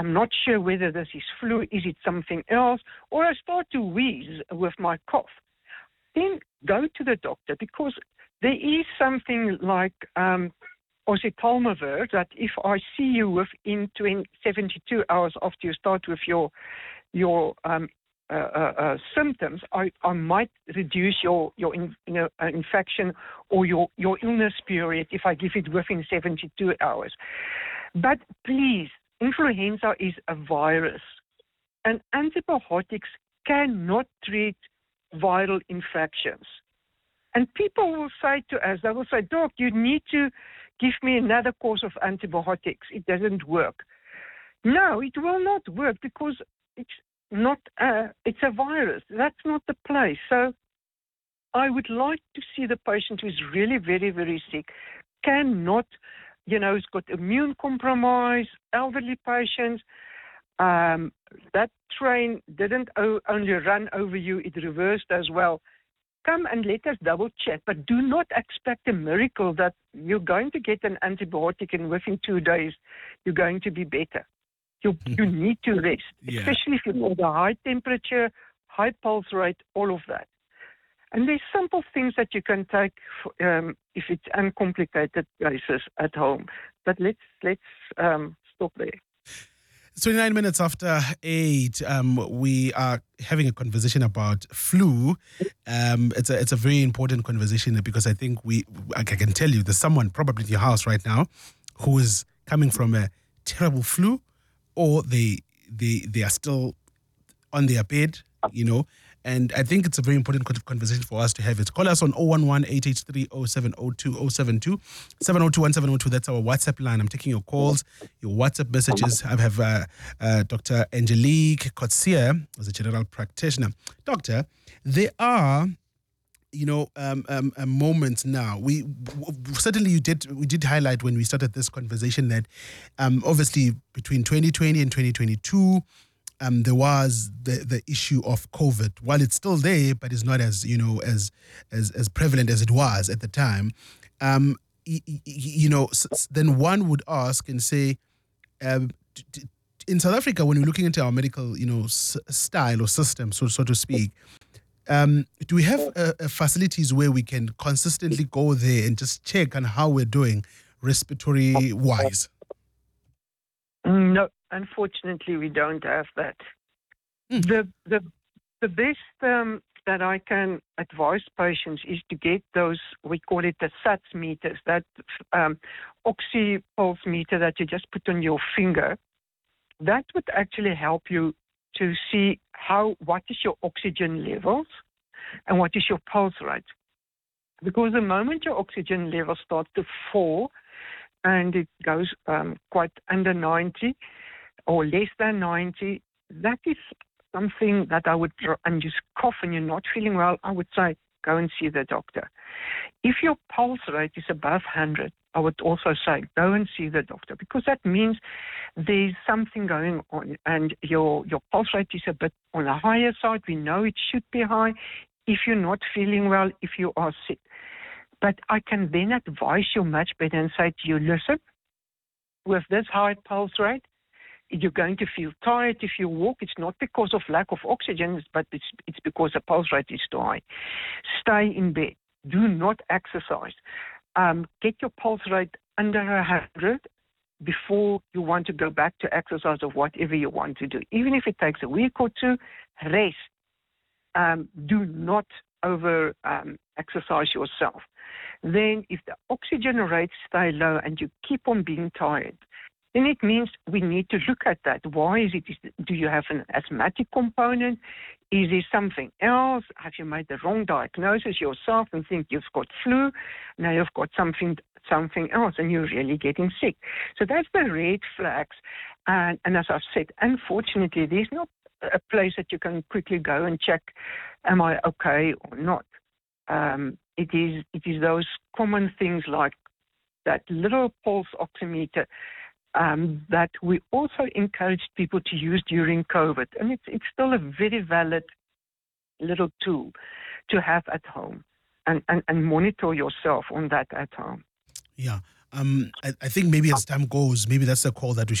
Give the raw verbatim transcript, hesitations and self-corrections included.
I'm not sure whether this is flu, is it something else, or I start to wheeze with my cough, then go to the doctor, because there is something like um, oseltamivir that if I see you within twenty, seventy-two hours after you start with your your um, uh, uh, uh, symptoms, I, I might reduce your your in, you know, uh, infection or your, your illness period if I give it within seventy-two hours. But please, influenza is a virus, and antibiotics cannot treat viral infections. And people will say to us, they will say, Doc, you need to give me another course of antibiotics. It doesn't work. No, it will not work because it's not, a, it's a virus. That's not the place. So I would like to see the patient who is really very, very sick, cannot, you know, has got immune compromise, elderly patients. Um, that train didn't o- only run over you, it reversed as well. Come and let us double check, but do not expect a miracle that you're going to get an antibiotic and within two days you're going to be better. You, you need to rest, Yeah. especially if you've got a high temperature, high pulse rate, all of that. And there's simple things that you can take um, if it's uncomplicated cases at home. But let's let's um, stop there. It's twenty-nine minutes after eight. Um, we are having a conversation about flu. Um, it's a it's a very important conversation because I think we I can tell you there's someone probably in your house right now who is coming from a terrible flu, or they they they are still on their bed, you know. And I think it's a very important conversation for us to have it. Call us on zero one one, eight eight three, zero seven zero two, zero seven two, seven zero two one seven zero two. That's our WhatsApp line. I'm taking your calls, your WhatsApp messages. I have uh, uh, Doctor Angelique Kotsia, as a general practitioner. Doctor, there are, you know, um, um, uh, moments now. We w- certainly you did we did highlight when we started this conversation that um, obviously between twenty twenty and twenty twenty-two, Um, there was the, the issue of COVID. While it's still there, but it's not as, you know, as as, as prevalent as it was at the time. Um, y- y- you know, s- s- then one would ask and say, um, t- t- in South Africa, when we're looking into our medical, you know, s- style or system, so so to speak, um, do we have uh, uh, facilities where we can consistently go there and just check on how we're doing respiratory wise? No, unfortunately, we don't have that. Mm. The the the best um, that I can advise patients is to get those, we call it the S A T S meters, that um, oxy pulse meter that you just put on your finger. That would actually help you to see how what is your oxygen levels and what is your pulse rate. Because the moment your oxygen level starts to fall, and it goes um, quite under ninety or less than ninety, that is something that I would, and you cough and you're not feeling well, I would say go and see the doctor. If your pulse rate is above one hundred, I would also say go and see the doctor, because that means there's something going on and your, your pulse rate is a bit on the higher side. We know it should be high if you're not feeling well, if you are sick. But I can then advise you much better and say to you, listen, with this high pulse rate, you're going to feel tired if you walk. It's not because of lack of oxygen, but it's, it's because the pulse rate is too high. Stay in bed. Do not exercise. Um, get your pulse rate under one hundred before you want to go back to exercise or whatever you want to do. Even if it takes a week or two, rest. Um, do not over um, exercise yourself. Then if the oxygen rates stay low and you keep on being tired, then it means we need to look at that. Why is it? Is, do you have an asthmatic component? Is there something else? Have you made the wrong diagnosis yourself and think you've got flu? Now you've got something something else and you're really getting sick. So that's the red flags. And, and as I've said, unfortunately, there's not a place that you can quickly go and check, am I okay or not? Um, it is it is those common things like that little pulse oximeter um, that we also encouraged people to use during COVID. And it's, it's still a very valid little tool to have at home and, and, and monitor yourself on that at home. Yeah. Um, I, I think maybe as time goes, maybe that's a call that we